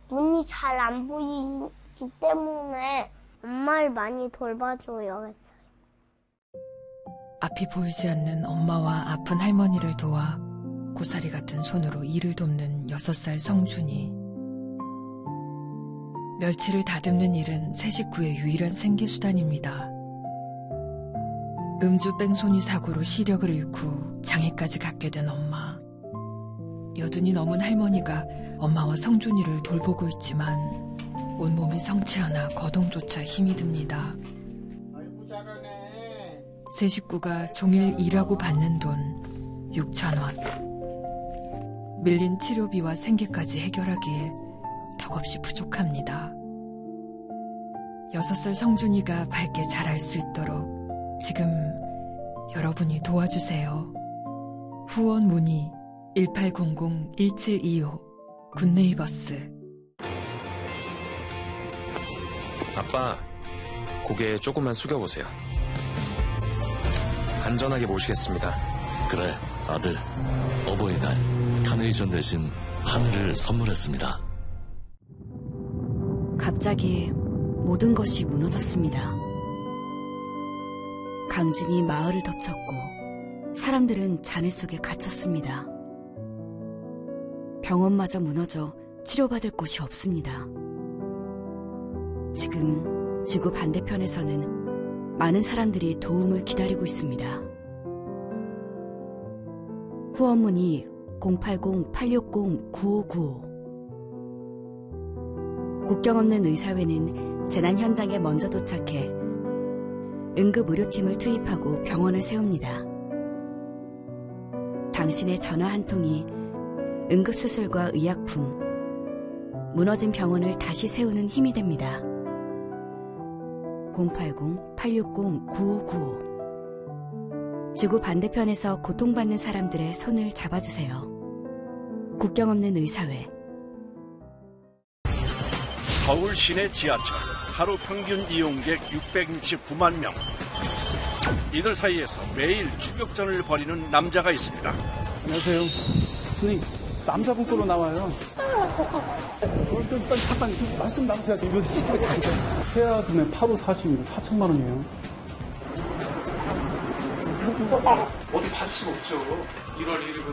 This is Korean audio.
눈이 잘 안 보이기 때문에 엄마를 많이 돌봐줘요. 했어요. 앞이 보이지 않는 엄마와 아픈 할머니를 도와 고사리 같은 손으로 일을 돕는 6살 성준이. 멸치를 다듬는 일은 세 식구의 유일한 생계수단입니다. 음주 뺑소니 사고로 시력을 잃고 장애까지 갖게 된 엄마. 여든이 넘은 할머니가 엄마와 성준이를 돌보고 있지만 온몸이 성치 않아 거동조차 힘이 듭니다. 아이고 잘하네. 세 식구가 종일 일하고 받는 돈 6,000원. 밀린 치료비와 생계까지 해결하기에 턱없이 부족합니다. 6살 성준이가 밝게 자랄 수 있도록 지금 여러분이 도와주세요. 후원 문의 1800-1725 굿네이버스. 아빠, 고개 조금만 숙여보세요. 안전하게 모시겠습니다. 그래, 아들. 어버이날 카네이션 대신 하늘을 선물했습니다. 갑자기 모든 것이 무너졌습니다. 강진이 마을을 덮쳤고 사람들은 잔해 속에 갇혔습니다. 병원마저 무너져 치료받을 곳이 없습니다. 지금 지구 반대편에서는 많은 사람들이 도움을 기다리고 있습니다. 후원 문의 080-860-9595. 국경 없는 의사회는 재난 현장에 먼저 도착해 응급의료팀을 투입하고 병원을 세웁니다. 당신의 전화 한 통이 응급수술과 의약품, 무너진 병원을 다시 세우는 힘이 됩니다. 080-860-9595. 지구 반대편에서 고통받는 사람들의 손을 잡아주세요. 국경 없는 의사회. 서울 시내 지하철 하루 평균 이용객 669만 명. 이들 사이에서 매일 추격전을 벌이는 남자가 있습니다. 안녕하세요. 선생님, 남자 분과로 나와요. 잠깐 말씀 나누셔야죠. 이거 시스템이 다 있어요. 최하 금액 8호 40입니다. 4천만 원이에요. 어디 받을 수가 없죠. 1월 1일부터